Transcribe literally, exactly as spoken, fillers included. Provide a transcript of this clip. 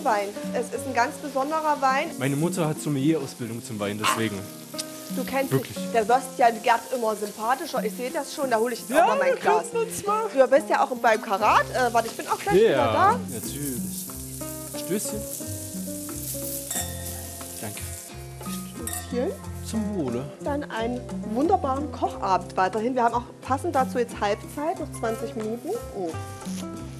Wein. Es ist ein ganz besonderer Wein. Meine Mutter hat Sommelier-Ausbildung zum Wein, deswegen. Du kennst Wirklich? dich, der Sebastian Gerd immer sympathischer. Ich sehe das schon, da hole ich jetzt Ja, auch mal mein wir Glas. können uns mal. Du bist ja auch beim Karat. Äh, warte, ich bin auch gleich wieder Ja, da. natürlich. Stößchen. Danke. Hier Zum Wohle. dann einen wunderbaren Kochabend weiterhin. Wir haben auch passend dazu jetzt Halbzeit, noch zwanzig Minuten. Oh.